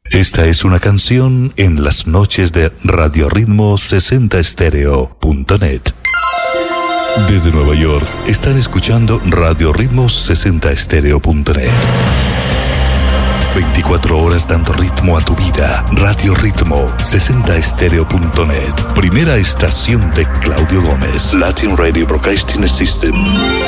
Esta es una canción en las noches de Radio Ritmo 60estereo.net. Desde Nueva York están escuchando Radio Ritmo 60estereo.net. 24 horas dando ritmo a tu vida. Radio Ritmo 60estereo.net. Primera estación de Claudio Gómez. Latin Radio Broadcasting System.